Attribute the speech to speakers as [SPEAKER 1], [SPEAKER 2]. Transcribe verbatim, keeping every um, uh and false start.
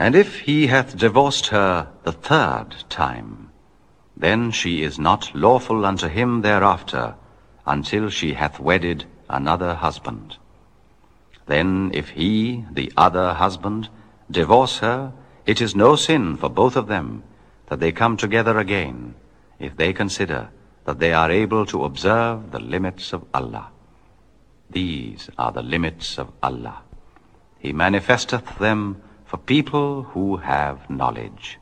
[SPEAKER 1] And if he hath divorced her the third time, then she is not lawful unto him thereafter, until she hath wedded another husband. Then if he, the other husband, divorce her, it is no sin for both of them that they come together again, if they consider that they are able to observe the limits of Allah. These are the limits of Allah. He manifesteth them for people who have knowledge.